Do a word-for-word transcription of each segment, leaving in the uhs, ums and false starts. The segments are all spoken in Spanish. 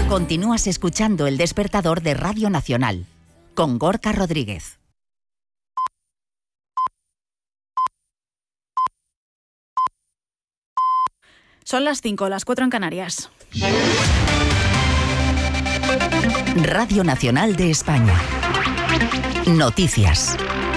Continúas escuchando El Despertador de Radio Nacional, con Gorka Rodríguez. Son las cinco, las cuatro en Canarias. Radio Nacional de España. Noticias.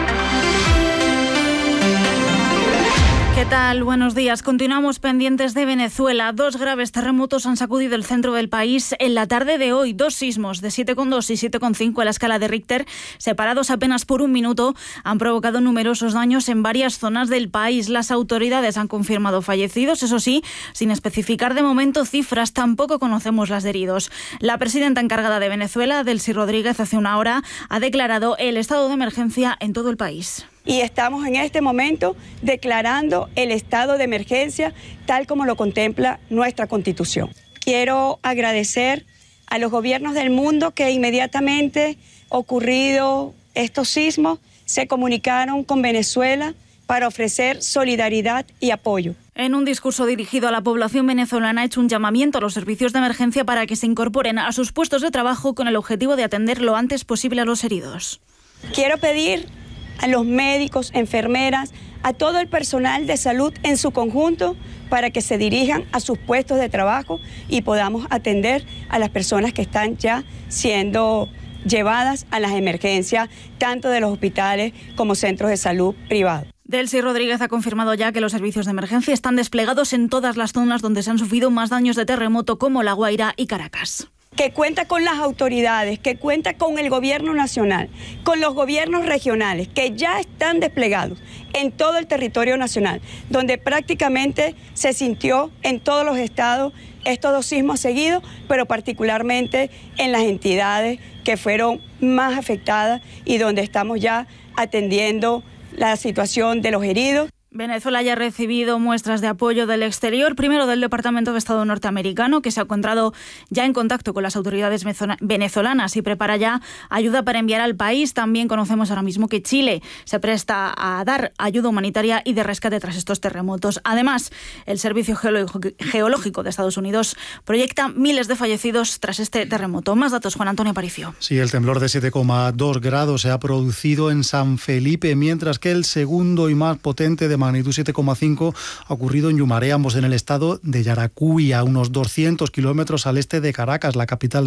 ¿Qué tal? Buenos días. Continuamos pendientes de Venezuela. Dos graves terremotos han sacudido el centro del país en la tarde de hoy. Dos sismos de siete coma dos y siete coma cinco a la escala de Richter, separados apenas por un minuto, han provocado numerosos daños en varias zonas del país. Las autoridades han confirmado fallecidos, eso sí, sin especificar de momento cifras. Tampoco conocemos las de heridos. La presidenta encargada de Venezuela, Delcy Rodríguez, hace una hora ha declarado el estado de emergencia en todo el país. Y estamos en este momento declarando el estado de emergencia tal como lo contempla nuestra Constitución. Quiero agradecer a los gobiernos del mundo que inmediatamente ocurrido estos sismos se comunicaron con Venezuela para ofrecer solidaridad y apoyo. En un discurso dirigido a la población venezolana ha hecho un llamamiento a los servicios de emergencia para que se incorporen a sus puestos de trabajo con el objetivo de atender lo antes posible a los heridos. Quiero pedir a los médicos, enfermeras, a todo el personal de salud en su conjunto para que se dirijan a sus puestos de trabajo y podamos atender a las personas que están ya siendo llevadas a las emergencias, tanto de los hospitales como centros de salud privados. Delcy Rodríguez ha confirmado ya que los servicios de emergencia están desplegados en todas las zonas donde se han sufrido más daños de terremoto, como La Guaira y Caracas. Que cuenta con las autoridades, que cuenta con el gobierno nacional, con los gobiernos regionales, que ya están desplegados en todo el territorio nacional, donde prácticamente se sintió en todos los estados estos dos sismos seguidos, pero particularmente en las entidades que fueron más afectadas y donde estamos ya atendiendo la situación de los heridos. Venezuela ya ha recibido muestras de apoyo del exterior, primero del Departamento de Estado norteamericano, que se ha encontrado ya en contacto con las autoridades venezolanas y prepara ya ayuda para enviar al país. También conocemos ahora mismo que Chile se presta a dar ayuda humanitaria y de rescate tras estos terremotos. Además, el Servicio Geológico de Estados Unidos proyecta miles de fallecidos tras este terremoto. Más datos, Juan Antonio Aparicio. Sí, el temblor de siete coma dos grados se ha producido en San Felipe, mientras que el segundo y más potente, de magnitud siete coma cinco, ha ocurrido en Yumaré, ambos en el estado de Yaracuy, a unos doscientos kilómetros al este de Caracas, la capital